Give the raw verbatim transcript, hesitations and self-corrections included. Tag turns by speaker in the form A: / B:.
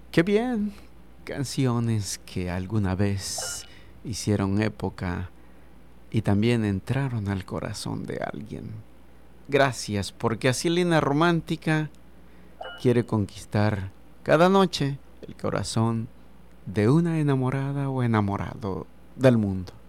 A: Qué bien, canciones que alguna vez hicieron época y también entraron al corazón de alguien. Gracias, porque así Lina Romántica quiere conquistar cada noche el corazón de una enamorada o enamorado del mundo.